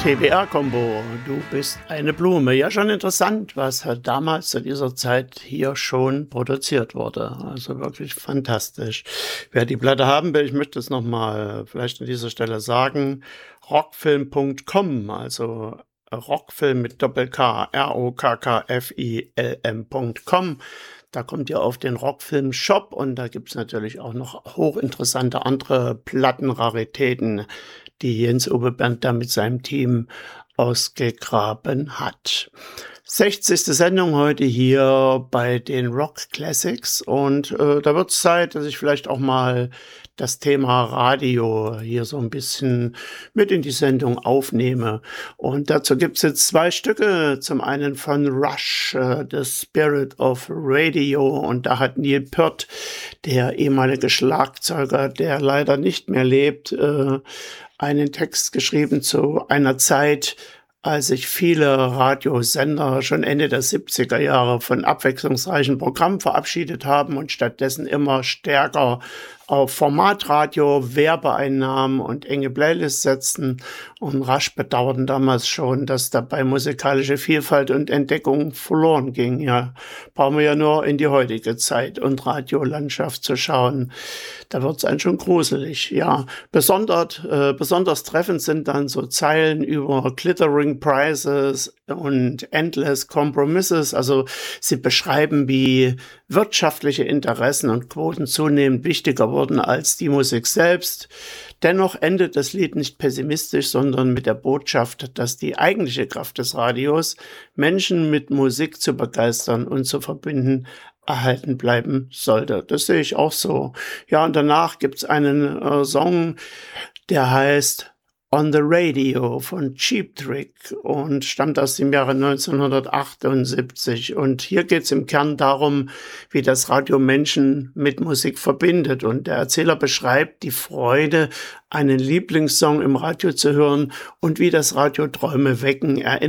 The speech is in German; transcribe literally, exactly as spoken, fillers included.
T W R-Kombo, du bist eine Blume. Ja, schon interessant, was damals zu dieser Zeit hier schon produziert wurde. Also wirklich fantastisch. Wer die Platte haben will, ich möchte es nochmal vielleicht an dieser Stelle sagen, rockfilm punkt com, also Rockfilm mit Doppel-K, R O K K F I L M punkt com. Da kommt ihr auf den Rockfilm-Shop und da gibt's natürlich auch noch hochinteressante andere Plattenraritäten, die Jens-Uwe Bernd da mit seinem Team ausgegraben hat. sechzigste Sendung heute hier bei den Rock Classics und äh, da wird es Zeit, dass ich vielleicht auch mal das Thema Radio hier so ein bisschen mit in die Sendung aufnehme. Und dazu gibt es jetzt zwei Stücke. Zum einen von Rush, äh, The Spirit of Radio. Und da hat Neil Peart, der ehemalige Schlagzeuger, der leider nicht mehr lebt, äh, einen Text geschrieben zu einer Zeit, als sich viele Radiosender schon Ende der siebziger Jahre von abwechslungsreichen Programmen verabschiedet haben und stattdessen immer stärker auf Formatradio, Werbeeinnahmen und enge Playlists setzten. Und Rush bedauerten damals schon, dass dabei musikalische Vielfalt und Entdeckung verloren ging. Ja, brauchen wir ja nur in die heutige Zeit und Radiolandschaft zu schauen. Da wird's einem schon gruselig. Ja, besonders, äh, besonders treffend sind dann so Zeilen über Glittering Prices und Endless Compromises. Also sie beschreiben, wie wirtschaftliche Interessen und Quoten zunehmend wichtiger wurden als die Musik selbst. Dennoch endet das Lied nicht pessimistisch, sondern mit der Botschaft, dass die eigentliche Kraft des Radios, Menschen mit Musik zu begeistern und zu verbinden, erhalten bleiben sollte. Das sehe ich auch so. Ja, und danach gibt's einen äh, Song, der heißt On the Radio von Cheap Trick und stammt aus dem Jahre neunzehnhundertachtundsiebzig. Und hier geht es im Kern darum, wie das Radio Menschen mit Musik verbindet. Und der Erzähler beschreibt die Freude, einen Lieblingssong im Radio zu hören und wie das Radio Träume wecken, Erinnerungen